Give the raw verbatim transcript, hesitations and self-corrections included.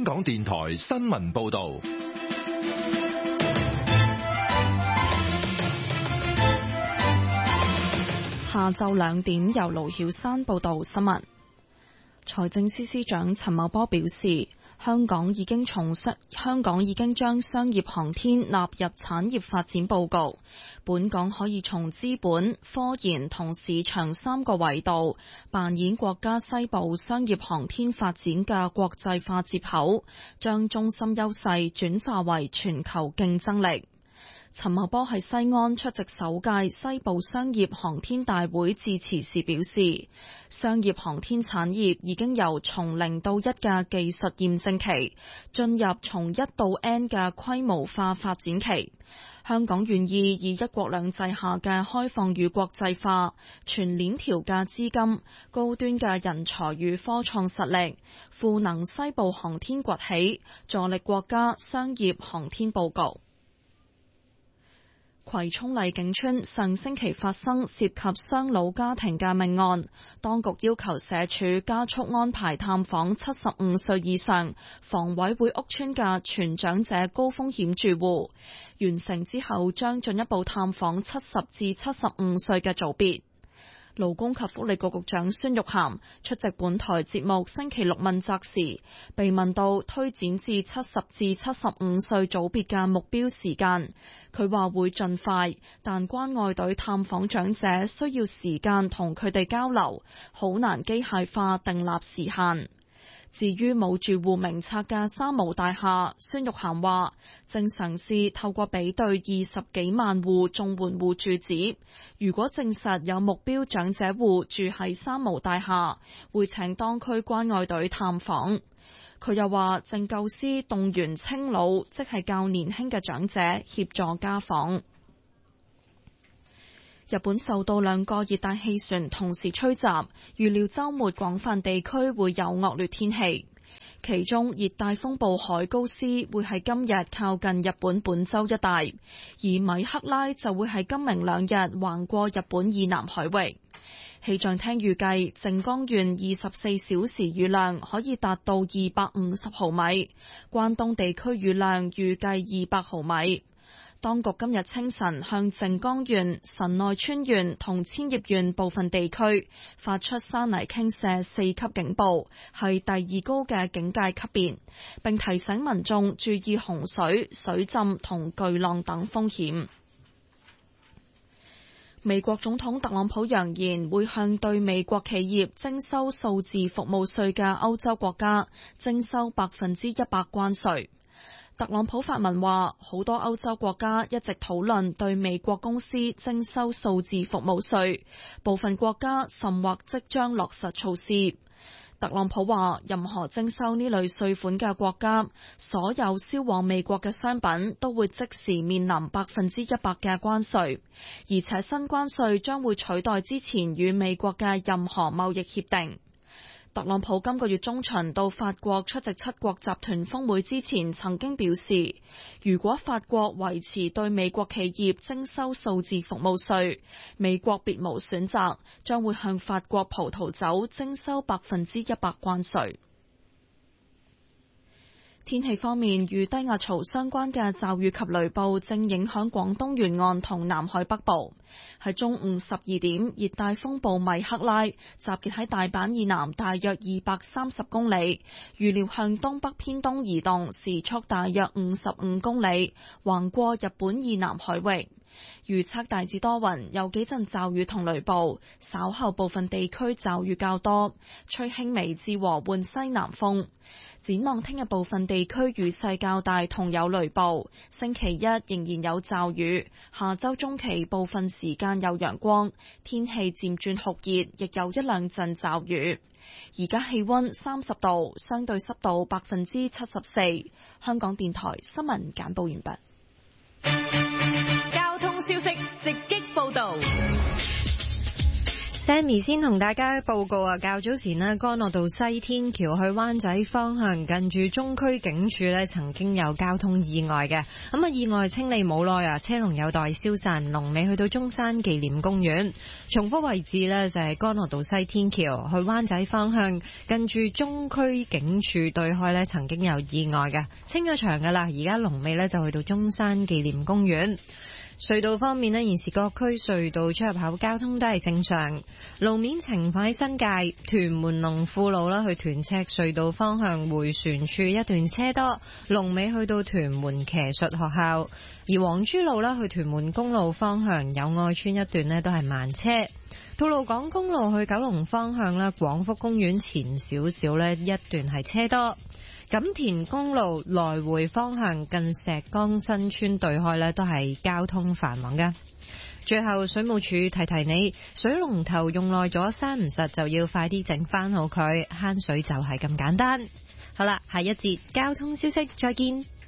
香港電台新聞報道。 下晝兩點，由盧曉珊報道新聞。財政司司長陳茂波表示，香港已經從商香港已經將商業航天納入產業發展報告，本港可以從資本、科研同市場三個維度扮演國家西部商業航天發展嘅國際化接口，將中心優勢轉化為全球競爭力。陳茂波喺西安出席首屆西部商業航天大會致辭時表示，商業航天產業已經由從零到一嘅技術驗證期，進入從一到 N 嘅規模化發展期。香港願意以一國兩制下嘅開放與國際化，全鏈條嘅資金、高端嘅人才與科創實力，賦能西部航天崛起，助力國家商業航天佈局。葵涌麗景村上星期發生涉及雙老家庭嘅命案，當局要求社署加速安排探訪七十五歲以上房委會屋邨嘅全長者高風險住戶，完成之後將進一步探訪七十至七十五歲嘅組別。勞工及福利局局長孫玉菡出席本台節目星期六問責時，被問到推展至七十至七十五歲組別嘅目標時間，佢話會盡快，但關愛隊探訪長者需要時間同佢哋交流，好難機械化訂立時限。至於冇住戶名冊嘅三無大廈，孫玉菡話正嘗試透過比對二十幾萬戶綜援戶住址，如果證實有目標長者戶住喺三無大廈，會請當區關愛隊探訪。佢又話正構思動員青老，即係較年輕嘅長者協助家訪。日本受到兩個熱帶氣旋同時吹襲，預料週末廣泛地區會有惡劣天氣。其中熱帶風暴海高斯會喺今日靠近日本本州一帶，而米克拉就會喺今明兩日橫過日本以南海域。氣象廳預計靜岡縣二十四小時雨量可以達到二百五十毫米，關東地區雨量預計二百毫米。當局今日清晨向靜岡縣、神奈川縣同千葉縣部分地區發出山泥傾瀉四級警報，係第二高嘅警戒級別，並提醒民眾注意洪水、水浸同巨浪等風險。美國總統特朗普揚言會向對美國企業徵收數字服務稅嘅歐洲國家徵收百分之一百關稅。特朗普發文話，好多歐洲國家一直討論對美國公司徵收數字服務稅，部分國家甚或即將落實措施。特朗普話，任何徵收呢類稅款嘅國家，所有銷往美國嘅商品都會即時面臨百分之一百嘅關稅，而且新關稅將會取代之前與美國嘅任何貿易協定。特朗普今個月中旬到法國出席七國集團峰會之前，曾經表示，如果法國維持對美國企業徵收數字服務稅，美國別無選擇，將會向法國葡萄酒徵收百分之一百關稅。天氣方面，與低壓槽相關嘅驟雨及雷暴正影響廣東沿岸同南海北部。喺中午十二點，熱帶風暴米克拉集結喺大阪以南大約二百三十公里，預料向東北偏東移動，時速大約五十五公里，橫過日本以南海域。預測大致多雲，有幾陣驟雨同雷暴，稍後部分地區驟雨較多，吹輕微至和緩西南風。展望聽日部分地區雨勢較大同有雷暴，星期一仍然有驟雨，下周中期部分時間有陽光，天氣漸轉酷熱，亦有一兩陣驟雨。而家氣溫三十度，相對濕度百分之七十四。香港電台新聞簡報完畢。 交通消息直擊報道。 Sammy 先同大家報告啊，較早前呢，干諾道西天橋去灣仔方向近住中區警署呢，曾經有交通意外嘅。咁啊，意外清理冇耐啊，車龍有待消散，龍尾去到中山紀念公園。重複位置呢，就係干諾道西天橋去灣仔方向近住中區警署對開呢，曾經有意外嘅，清咗場噶啦，而家龍尾呢，就去到中山紀念公園。隧道方面呢，現時各區隧道出入口交通都係正常。路面情況喺新界屯門龍富路啦，去屯赤隧道方向迴旋處一段車多，龍尾去到屯門騎術學校。而黃珠路啦，去屯門公路方向友愛村一段呢，都係慢車。吐露港公路去九龍方向啦，廣福公園前少少呢，一段係車多。錦田公路來回方向近石崗新村對開呢，都係交通繁忙嘅。最後水務署提提你，水龍頭用耐咗閂唔實，就要快啲整翻好佢，慳水就係咁簡單。好啦，下一節交通消息再見。